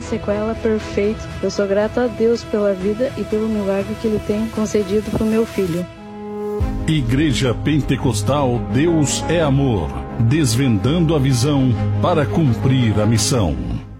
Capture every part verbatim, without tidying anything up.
sequela perfeito. Eu sou grata a Deus pela vida e pelo milagre que Ele tem concedido para o meu filho. Igreja Pentecostal Deus é Amor, desvendando a visão para cumprir a missão.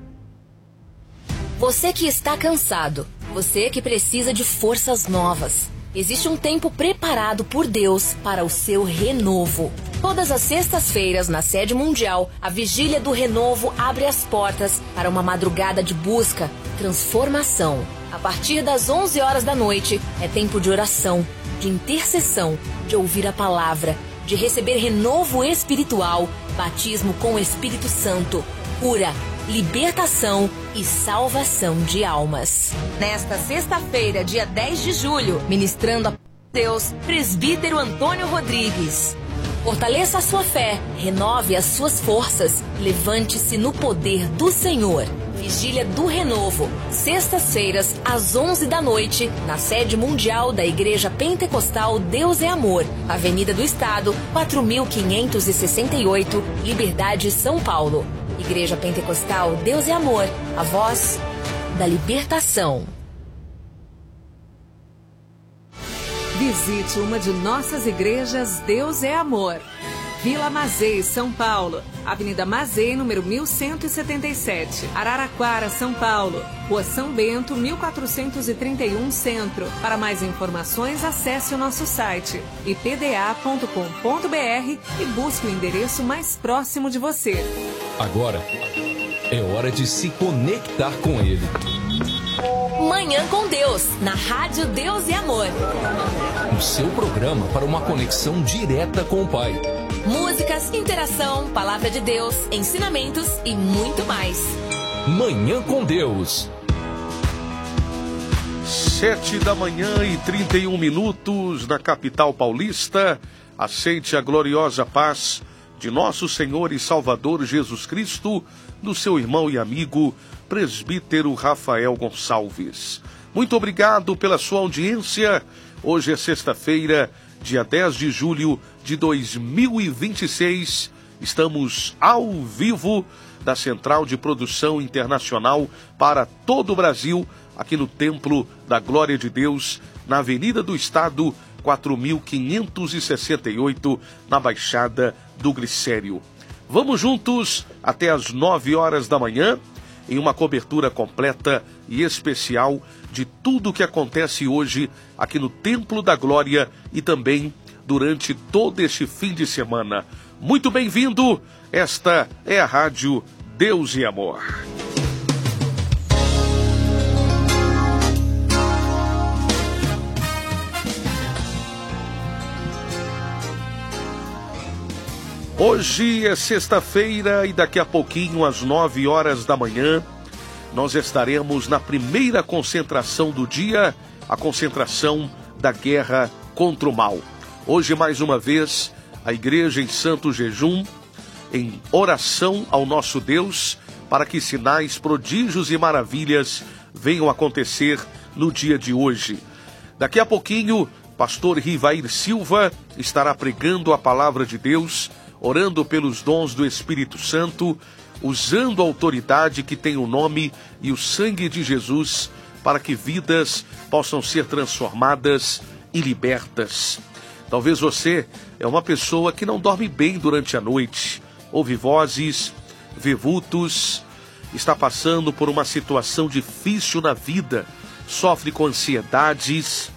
Você que está cansado, você que precisa de forças novas. Existe um tempo preparado por Deus para o seu renovo. Todas as sextas-feiras, na sede mundial, a Vigília do Renovo abre as portas para uma madrugada de busca e transformação. A partir das onze horas da noite, é tempo de oração, de intercessão, de ouvir a palavra, de receber renovo espiritual, batismo com o Espírito Santo, cura, libertação e salvação de almas. Nesta sexta-feira, dia dez de julho, ministrando a Deus, presbítero Antônio Rodrigues. Fortaleça a sua fé, renove as suas forças, levante-se no poder do Senhor. Vigília do Renovo, sextas-feiras, às onze da noite, na sede mundial da Igreja Pentecostal Deus é Amor, Avenida do Estado, quatro mil quinhentos e sessenta e oito, Liberdade, São Paulo. Igreja Pentecostal Deus é Amor, a voz da libertação. Visite uma de nossas igrejas Deus é Amor. Vila Mazei, São Paulo. Avenida Mazei, número mil cento e setenta e sete. Araraquara, São Paulo. Rua São Bento, mil quatrocentos e trinta e um, Centro. Para mais informações, acesse o nosso site i p d a ponto com ponto b r e busque o endereço mais próximo de você. Agora é hora de se conectar com Ele. Manhã com Deus, na Rádio Deus e Amor. O seu programa para uma conexão direta com o Pai. Músicas, interação, palavra de Deus, ensinamentos e muito mais. Manhã com Deus. Sete da manhã e trinta e um minutos na capital paulista. Aceite a gloriosa paz de nosso Senhor e Salvador Jesus Cristo, do seu irmão e amigo, presbítero Rafael Gonçalves. Muito obrigado pela sua audiência. Hoje é sexta-feira, dia dez de julho de dois mil e vinte e seis. Estamos ao vivo da Central de Produção Internacional para todo o Brasil, aqui no Templo da Glória de Deus, na Avenida do Estado, quatro mil quinhentos e sessenta e oito, na Baixada do Glicério. Vamos juntos até às nove horas da manhã, em uma cobertura completa e especial de tudo o que acontece hoje aqui no Templo da Glória e também durante todo este fim de semana. Muito bem-vindo, esta é a Rádio Deus e Amor. Hoje é sexta-feira e daqui a pouquinho, às nove horas da manhã, nós estaremos na primeira concentração do dia, a concentração da guerra contra o mal. Hoje, mais uma vez, a igreja em santo jejum, em oração ao nosso Deus, para que sinais, prodígios e maravilhas venham acontecer no dia de hoje. Daqui a pouquinho, pastor Rivair Silva estará pregando a palavra de Deus, orando pelos dons do Espírito Santo, usando a autoridade que tem o nome e o sangue de Jesus, para que vidas possam ser transformadas e libertas. Talvez você é uma pessoa que não dorme bem durante a noite, ouve vozes, vê vultos, está passando por uma situação difícil na vida, sofre com ansiedades,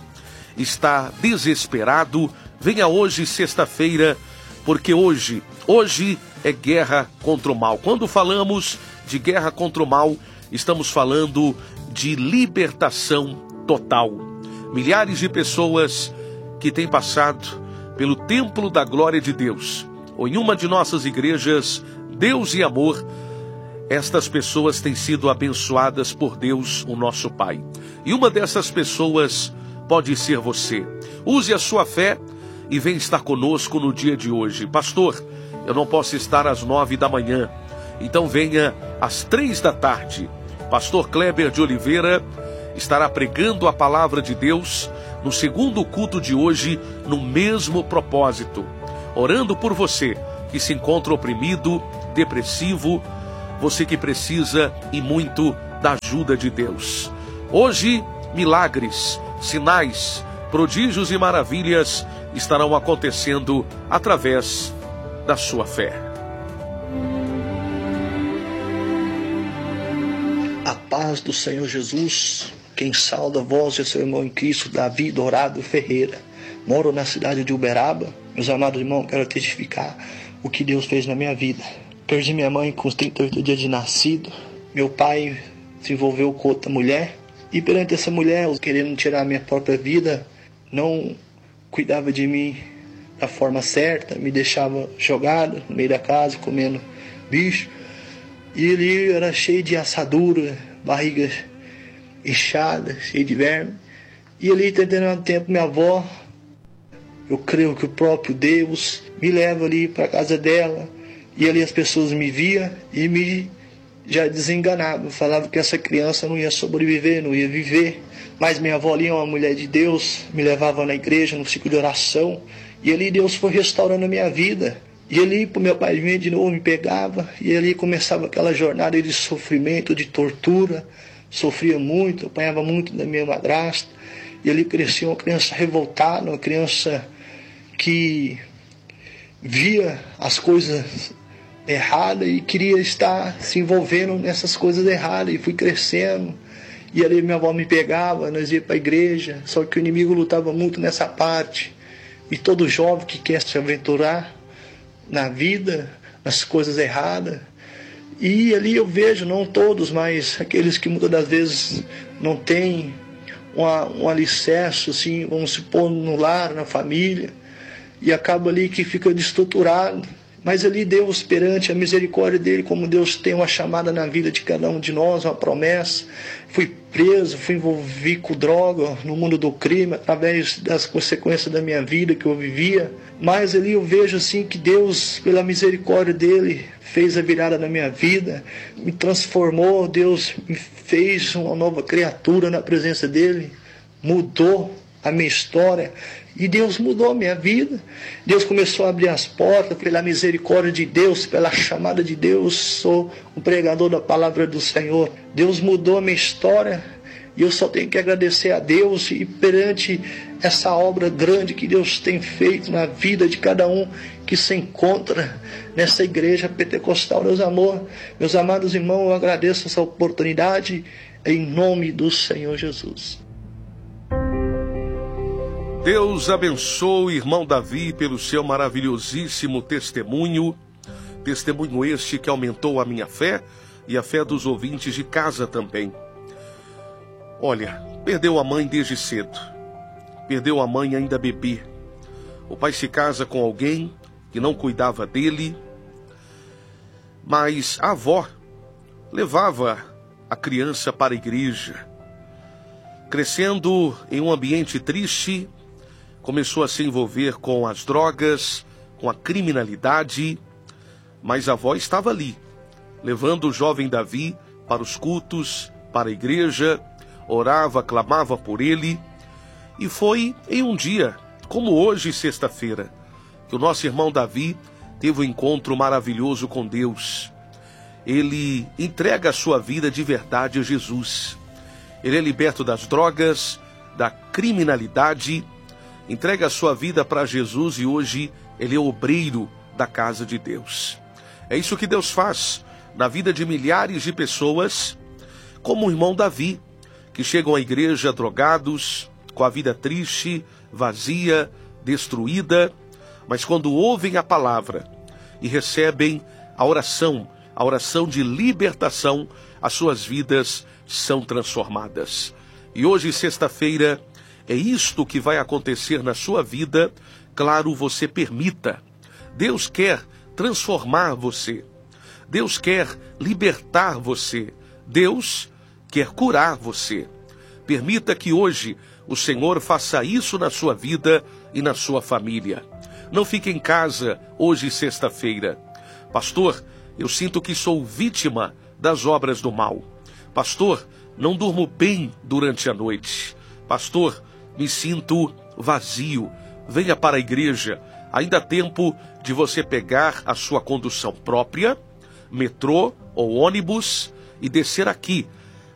está desesperado. Venha hoje, sexta-feira, porque hoje, hoje é guerra contra o mal. Quando falamos de guerra contra o mal, estamos falando de libertação total. Milhares de pessoas que têm passado pelo Templo da Glória de Deus, ou em uma de nossas igrejas, Deus e Amor, estas pessoas têm sido abençoadas por Deus, o nosso Pai. E uma dessas pessoas pode ser você. Use a sua fé e vem estar conosco no dia de hoje. Pastor, eu não posso estar às nove da manhã, então venha às três da tarde. Pastor Kleber de Oliveira estará pregando a palavra de Deus no segundo culto de hoje, no mesmo propósito, orando por você que se encontra oprimido, depressivo, você que precisa e muito da ajuda de Deus. Hoje, milagres, sinais, prodígios e maravilhas estarão acontecendo através da sua fé. A paz do Senhor Jesus. Quem sauda vós e seu irmão em Cristo, Davi Dourado Ferreira. Moro na cidade de Uberaba. Meus amados irmãos, quero testificar o que Deus fez na minha vida. Perdi minha mãe com os trinta e oito dias de nascido. Meu pai se envolveu com outra mulher. E perante essa mulher, querendo tirar a minha própria vida, não cuidava de mim da forma certa, me deixava jogado no meio da casa, comendo bicho. E ele era cheio de assadura, barriga inchada, cheio de verme. E ali, determinado tempo, minha avó, eu creio que o próprio Deus me leva ali para a casa dela. E ali as pessoas me viam e me já desenganavam. Falavam que essa criança não ia sobreviver, não ia viver. Mas minha avó ali é uma mulher de Deus, me levava na igreja, no ciclo de oração. E ali Deus foi restaurando a minha vida. E ali pro meu pai vinha de novo, me pegava. E ali começava aquela jornada de sofrimento, de tortura. Sofria muito, apanhava muito da minha madrasta. E ali crescia uma criança revoltada, uma criança que via as coisas erradas e queria estar se envolvendo nessas coisas erradas. E fui crescendo. E ali minha avó me pegava, nós íamos para a igreja. Só que o inimigo lutava muito nessa parte. E todo jovem que quer se aventurar na vida, nas coisas erradas. E ali eu vejo, não todos, mas aqueles que muitas das vezes não têm uma, um alicerce, assim, vamos se pôr no lar, na família. E acaba ali que fica destruturado. Mas ali Deus, perante a misericórdia dele, como Deus tem uma chamada na vida de cada um de nós, uma promessa. Fui preso, fui envolvido com droga no mundo do crime, através das consequências da minha vida que eu vivia. Mas ali eu vejo assim que Deus, pela misericórdia dele, fez a virada na minha vida, me transformou, Deus me fez uma nova criatura na presença dele, mudou a minha história. E Deus mudou a minha vida. Deus começou a abrir as portas pela misericórdia de Deus, pela chamada de Deus. Sou um pregador da palavra do Senhor. Deus mudou a minha história. E eu só tenho que agradecer a Deus. E perante essa obra grande que Deus tem feito na vida de cada um que se encontra nessa igreja pentecostal, meus amor, meus amados irmãos, eu agradeço essa oportunidade em nome do Senhor Jesus. Deus abençoe o irmão Davi pelo seu maravilhosíssimo testemunho, testemunho este que aumentou a minha fé e a fé dos ouvintes de casa também. Olha, perdeu a mãe desde cedo, perdeu a mãe ainda bebê. O pai se casa com alguém que não cuidava dele, mas a avó levava a criança para a igreja. Crescendo em um ambiente triste, começou a se envolver com as drogas, com a criminalidade, mas a avó estava ali, levando o jovem Davi para os cultos, para a igreja, orava, clamava por ele, e foi em um dia, como hoje, sexta-feira, que o nosso irmão Davi teve um encontro maravilhoso com Deus. Ele entrega a sua vida de verdade a Jesus. Ele é liberto das drogas, da criminalidade, entrega a sua vida para Jesus e hoje ele é obreiro da casa de Deus. É isso que Deus faz na vida de milhares de pessoas, como o irmão Davi, que chegam à igreja drogados, com a vida triste, vazia, destruída, mas quando ouvem a palavra e recebem a oração, a oração de libertação, as suas vidas são transformadas. E hoje, sexta-feira, é isto que vai acontecer na sua vida. Claro, você permita. Deus quer transformar você. Deus quer libertar você. Deus quer curar você. Permita que hoje o Senhor faça isso na sua vida e na sua família. Não fique em casa hoje, sexta-feira. Pastor, eu sinto que sou vítima das obras do mal. Pastor, não durmo bem durante a noite. Pastor, me sinto vazio. Venha para a igreja. Ainda há tempo de você pegar a sua condução própria, metrô ou ônibus, e descer aqui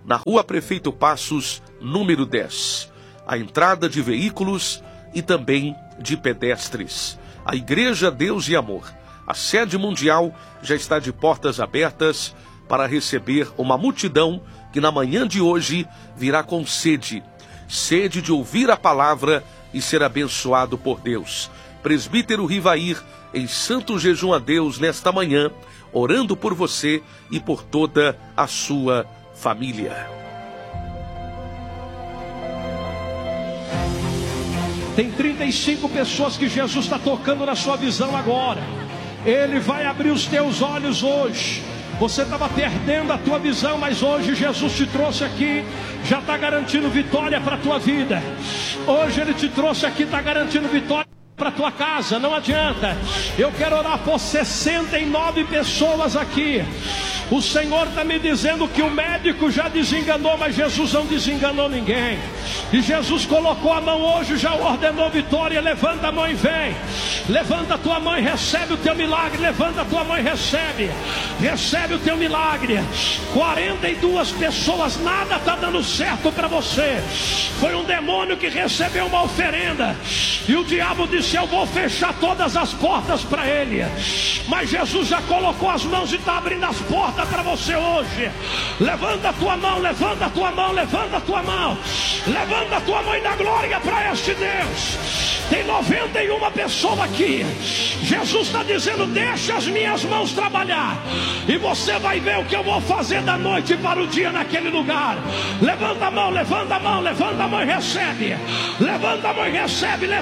na Rua Prefeito Passos, número dez. A entrada de veículos e também de pedestres. A Igreja Deus e Amor, a sede mundial, já está de portas abertas para receber uma multidão que na manhã de hoje virá com sede. Sede de ouvir a palavra e ser abençoado por Deus. Presbítero Rivair, em santo jejum a Deus nesta manhã, orando por você e por toda a sua família. Tem trinta e cinco pessoas que Jesus está tocando na sua visão agora. Ele vai abrir os teus olhos hoje. Você estava perdendo a tua visão, mas hoje Jesus te trouxe aqui, já está garantindo vitória para a tua vida. Hoje Ele te trouxe aqui, está garantindo vitória para a tua casa. Não adianta. Eu quero orar por sessenta e nove pessoas aqui. O Senhor está me dizendo que o médico já desenganou, mas Jesus não desenganou ninguém. E Jesus colocou a mão hoje, já ordenou vitória. Levanta a mão e vem. Levanta a tua mão e recebe o teu milagre. Levanta a tua mão e recebe. Recebe o teu milagre. quarenta e duas pessoas, nada está dando certo para você. Foi um demônio que recebeu uma oferenda. E o diabo disse: eu vou fechar todas as portas para ele. Mas Jesus já colocou as mãos e está abrindo as portas para você hoje. Levanta a tua mão, levanta a tua mão, levanta a tua mão. Levanta a tua mão e dá glória para este Deus. Tem noventa e uma pessoas aqui. Jesus está dizendo: deixa as minhas mãos trabalhar, e você vai ver o que eu vou fazer da noite para o dia naquele lugar. Levanta a mão, levanta a mão, levanta a mão e recebe. Levanta a mão e recebe, levanta.